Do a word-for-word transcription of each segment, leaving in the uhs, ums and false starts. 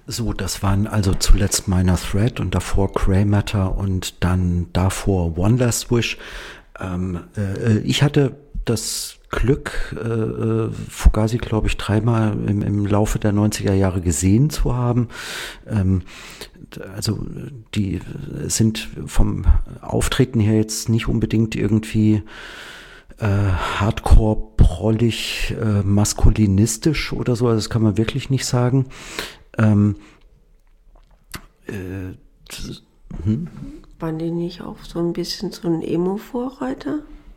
So, das waren also zuletzt Minor Threat und davor Grey Matter und dann davor One Last Wish. Ähm, äh, ich hatte das Glück, äh, Fugazi, glaube ich, dreimal im, im Laufe der neunziger Jahre gesehen zu haben. Ähm, also die sind vom Auftreten her jetzt nicht unbedingt irgendwie äh, hardcore, prollig, äh, maskulinistisch oder so. Also das kann man wirklich nicht sagen. Ähm, äh, hm? Waren die nicht auch so ein bisschen so ein Emo-Vorreiter?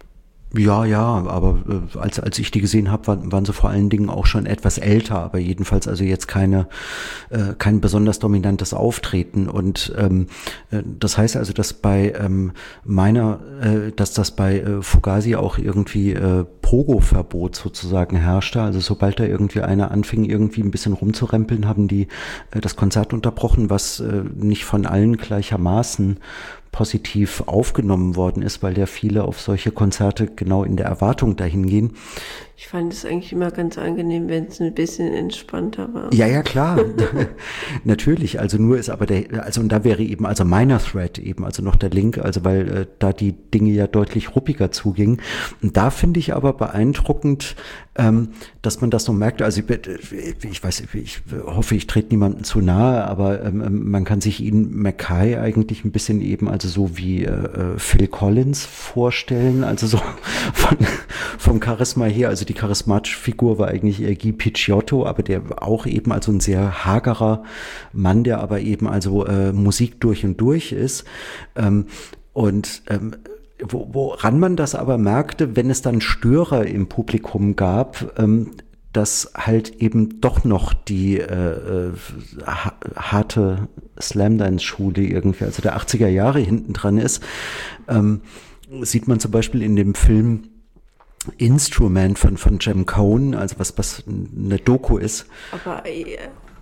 Ja, ja, aber äh, als als ich die gesehen habe, waren, waren sie vor allen Dingen auch schon etwas älter, aber jedenfalls also jetzt keine äh, kein besonders dominantes Auftreten und ähm, äh, das heißt also, dass bei ähm, meiner, äh, dass das bei äh, Fugazi auch irgendwie äh, Pogo-Verbot sozusagen herrschte. Also sobald da irgendwie einer anfing, irgendwie ein bisschen rumzurempeln, haben die äh, das Konzert unterbrochen, was äh, nicht von allen gleichermaßen positiv aufgenommen worden ist, weil ja viele auf solche Konzerte genau in der Erwartung dahin gehen. Ich fand es eigentlich immer ganz angenehm, wenn es ein bisschen entspannter war. Ja, ja, klar. Natürlich. Also nur ist aber der, also und da wäre eben also Minor Threat eben, also noch der Link, also weil äh, da die Dinge ja deutlich ruppiger zugingen. Und da finde ich aber beeindruckend, ähm, dass man das so merkt. Also ich, ich weiß, ich hoffe, ich trete niemandem zu nahe, aber ähm, man kann sich Ian MacKaye eigentlich ein bisschen eben, also so wie äh, Phil Collins vorstellen, also so von, vom Charisma her, also die charismatische Figur war eigentlich eher Guy Picciotto, aber der auch eben also ein sehr hagerer Mann, der aber eben also äh, Musik durch und durch ist. Ähm, und ähm, wo, woran man das aber merkte, wenn es dann Störer im Publikum gab, ähm, dass halt eben doch noch die äh, ha- harte Slamdance-Schule irgendwie, also der achtziger Jahre hinten dran ist, ähm, sieht man zum Beispiel in dem Film Instrument von, von Jem Cohn, also was, was eine Doku ist. Aber äh,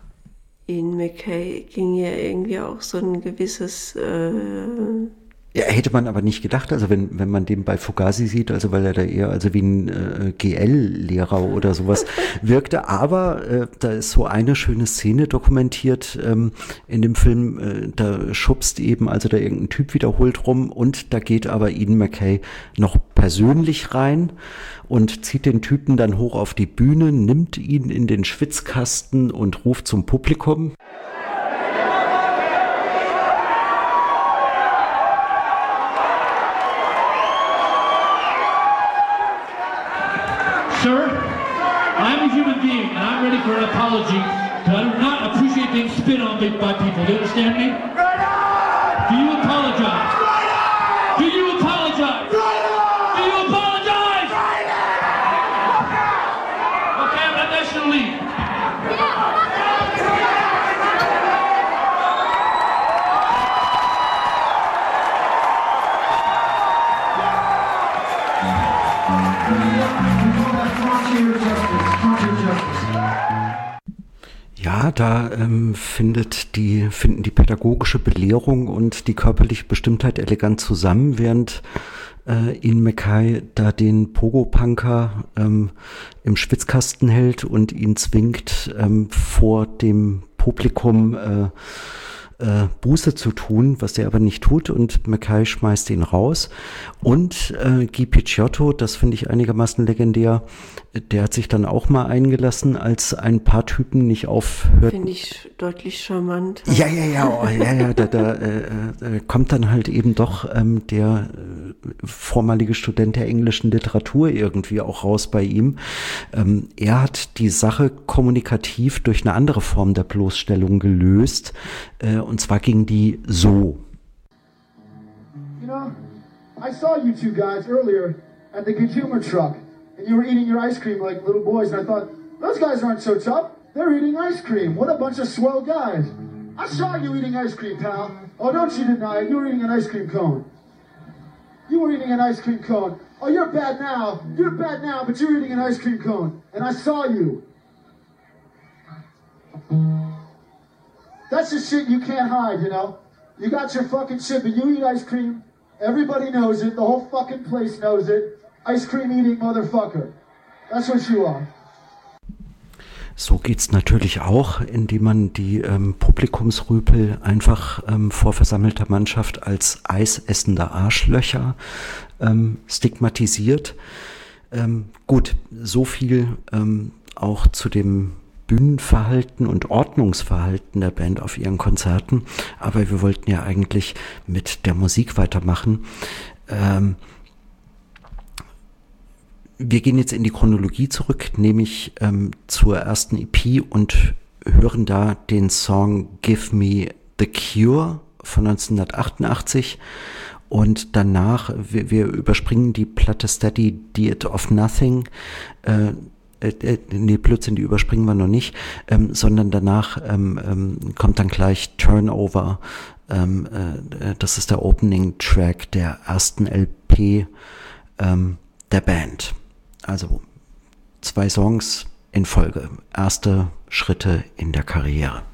Ian MacKaye ging ja irgendwie auch so ein gewisses... Äh Ja, hätte man aber nicht gedacht, also wenn, wenn man den bei Fugazi sieht, also weil er da eher also wie ein äh, G L-Lehrer oder sowas wirkte, aber äh, da ist so eine schöne Szene dokumentiert ähm, in dem Film, äh, da schubst eben also da irgendein Typ wiederholt rum und da geht aber Ian MacKaye noch persönlich rein und zieht den Typen dann hoch auf die Bühne, nimmt ihn in den Schwitzkasten und ruft zum Publikum. Sir, I'm a human being and I'm ready for an apology because I do not appreciate being spit on by people. Do you understand me? Do you apologize? Do you apologize? Do you apologize? Okay, I'm not going to leave. Ja, da ähm, findet die, finden die pädagogische Belehrung und die körperliche Bestimmtheit elegant zusammen, während äh, Ian MacKaye da den Pogo-Punker ähm, im Schwitzkasten hält und ihn zwingt, ähm, vor dem Publikum äh, äh, Buße zu tun, was der aber nicht tut, und MacKaye schmeißt ihn raus. Und äh, Guy Picciotto, das finde ich einigermaßen legendär, der hat sich dann auch mal eingelassen, als ein paar Typen nicht aufhörten. Finde ich deutlich charmant. Ja, ja, ja, oh, ja, ja, da, da äh, äh, kommt dann halt eben doch ähm, der äh, vormalige Student der englischen Literatur irgendwie auch raus bei ihm. Ähm, er hat die Sache kommunikativ durch eine andere Form der Bloßstellung gelöst, äh, und zwar ging die so. You know, I saw you two guys earlier at the Good Humor Truck. And you were eating your ice cream like little boys, and I thought, those guys aren't so tough. They're eating ice cream. What a bunch of swell guys. I saw you eating ice cream, pal. Oh, don't you deny it. You were eating an ice cream cone. You were eating an ice cream cone. Oh, you're bad now. You're bad now, but you're eating an ice cream cone. And I saw you. That's the shit you can't hide, you know? You got your fucking shit, but you eat ice cream. Everybody knows it. The whole fucking place knows it. Ice cream eating motherfucker. That's what you are. So geht's natürlich auch, indem man die ähm, Publikumsrüpel einfach ähm, vor versammelter Mannschaft als eisessende Arschlöcher ähm, stigmatisiert. Ähm, gut, so viel ähm, auch zu dem Bühnenverhalten und Ordnungsverhalten der Band auf ihren Konzerten. Aber wir wollten ja eigentlich mit der Musik weitermachen. Ähm, Wir gehen jetzt in die Chronologie zurück, nämlich ähm, zur ersten E P und hören da den Song Give Me the Cure von neunzehnhundertachtundachtzig und danach, wir, wir überspringen die Platte Steady Diet of Nothing, äh, äh, nee, Blödsinn, die überspringen wir noch nicht, ähm, sondern danach ähm, ähm, kommt dann gleich Turnover, ähm, äh, das ist der Opening Track der ersten L P ähm, der Band. Also zwei Songs in Folge. Erste Schritte in der Karriere.